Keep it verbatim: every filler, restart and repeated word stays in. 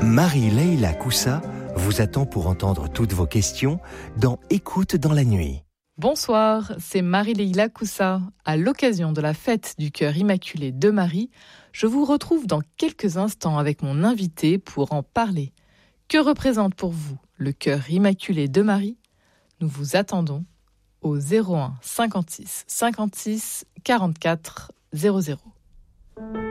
Marie-Leila Coussa vous attend pour entendre toutes vos questions dans Écoute dans la nuit. Bonsoir, c'est Marie-Leila Coussa. À l'occasion de la fête du cœur immaculé de Marie, je vous retrouve dans quelques instants avec mon invité pour en parler. Que représente pour vous le cœur immaculé de Marie ? Nous vous attendons au zéro un cinquante-six cinquante-six quarante-quatre zéro zéro.